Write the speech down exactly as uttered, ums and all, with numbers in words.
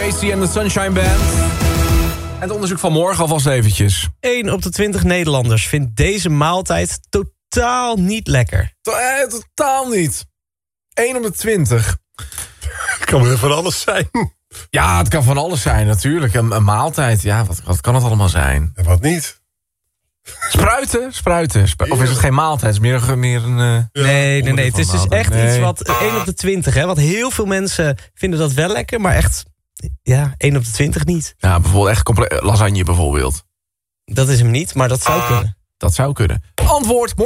Casey en de Sunshine Band. En het onderzoek van morgen alvast eventjes. één op de twintig Nederlanders vindt deze maaltijd totaal niet lekker. To- eh, totaal niet. één op de twintig. Het kan weer van alles zijn. Ja, het kan van alles zijn natuurlijk. Een, een maaltijd, ja, wat, wat kan het allemaal zijn? En wat niet? Spruiten? Spruiten. Spru- of is het geen maaltijd? Het is meer, meer een... Uh, Nee, nee, nee. onderdeel Het is van dus een echt maaltijd. iets Nee. wat één op de twintig, hè. Want heel veel mensen vinden dat wel lekker, maar echt, ja, één op de twintig niet. Ja, bijvoorbeeld echt comple- lasagne bijvoorbeeld. Dat is hem niet, maar dat zou kunnen. Dat zou kunnen. Antwoord